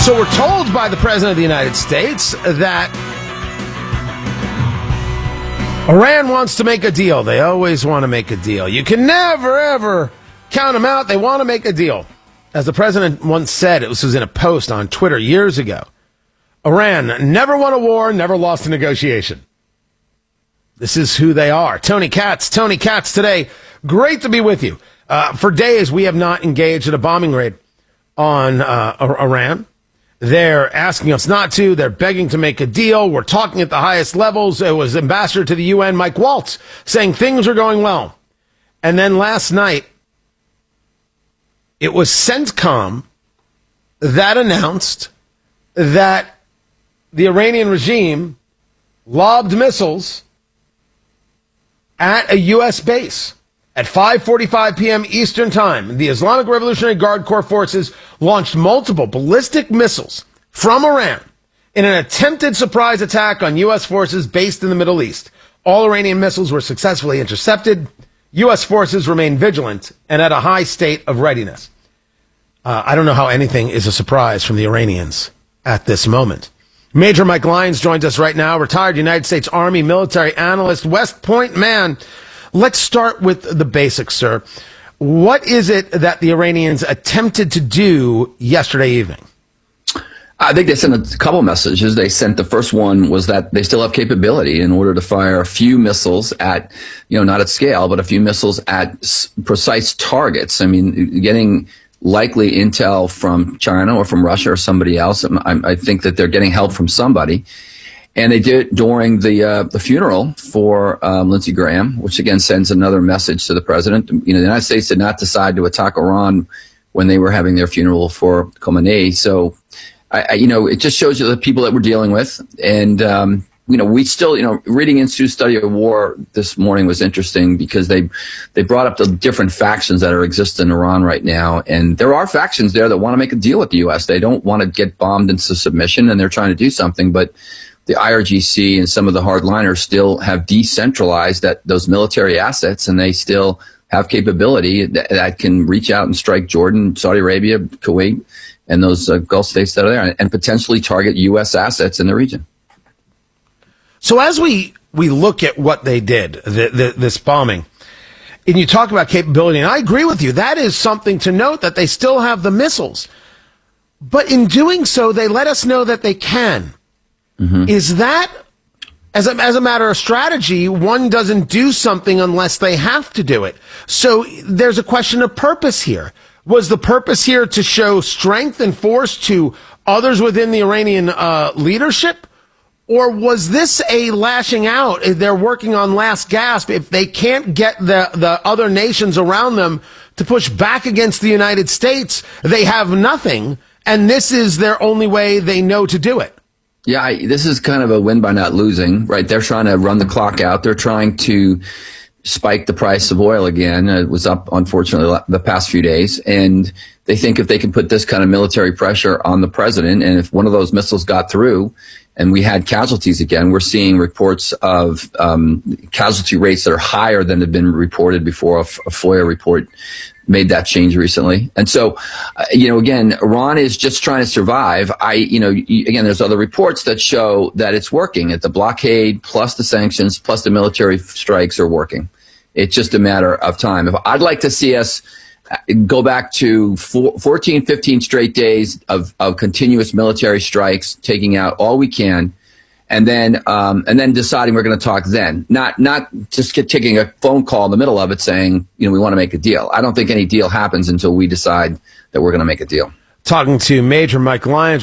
So we're told by the President of the United States that Iran wants to make a deal. They always want to make a deal. You can never, ever count them out. They want to make a deal. As the President once said, it was in a post on Twitter years ago, Iran never won a war, never lost a negotiation. This is who they are. Tony Katz today. Great to be with you. For days, we have not engaged in a bombing raid on Iran. They're asking us not to. They're begging to make a deal. We're talking at the highest levels. It was Ambassador to the UN, Mike Waltz, saying things are going well. And then last night, it was CENTCOM that announced that the Iranian regime lobbed missiles at a U.S. base. At 5:45 p.m. Eastern Time, the Islamic Revolutionary Guard Corps forces launched multiple ballistic missiles from Iran in an attempted surprise attack on U.S. forces based in the Middle East. All Iranian missiles were successfully intercepted. U.S. forces remain vigilant and at a high state of readiness. I don't know how anything is a surprise from the Iranians at this moment. Major Mike Lyons joins us right now, retired United States Army military analyst, West Point man. Let's start with the basics, sir. What is it that the Iranians attempted to do yesterday evening? I think they sent a couple messages. They sent the first one was that they still have capability in order to fire a few missiles at, not at scale, but a few missiles at precise targets. I mean, getting likely intel from China or from Russia or somebody else. I think that they're getting help from somebody. And they did it during the funeral for Lindsey Graham, which again sends another message to the president. The United States did not decide to attack Iran when they were having their funeral for Khamenei. So, it just shows you the people that we're dealing with. And we still, reading Institute Study of War this morning was interesting because they brought up the different factions that are exist in Iran right now. And there are factions there that want to make a deal with the U.S. They don't want to get bombed into submission, and they're trying to do something, but the IRGC and some of the hardliners still have decentralized those military assets, and they still have capability that can reach out and strike Jordan, Saudi Arabia, Kuwait, and those Gulf states that are there, and potentially target U.S. assets in the region. So as we look at what they did, this bombing, and you talk about capability, and I agree with you, that is something to note, that they still have the missiles. But in doing so, they let us know that they can. Mm-hmm. Is that, as a matter of strategy, one doesn't do something unless they have to do it? So there's a question of purpose here. Was the purpose here to show strength and force to others within the Iranian leadership? Or was this a lashing out? They're working on last gasp. If they can't get the other nations around them to push back against the United States, they have nothing, and this is their only way they know to do it. Yeah, this is kind of a win by not losing, right? They're trying to run the clock out. They're trying to spike the price of oil again. It was up, unfortunately, the past few days. And they think if they can put this kind of military pressure on the president, and if one of those missiles got through and we had casualties again, we're seeing reports of casualty rates that are higher than have been reported before. A FOIA report made that change recently. And so, again, Iran is just trying to survive. Again, there's other reports that show that it's working, that the blockade plus the sanctions plus the military strikes are working. It's just a matter of time. I'd like to see us go back to 14, 15 straight days of continuous military strikes, taking out all we can, and then deciding we're going to talk then, not just taking a phone call in the middle of it saying, we want to make a deal. I don't think any deal happens until we decide that we're going to make a deal. Talking to Major Mike Lyons.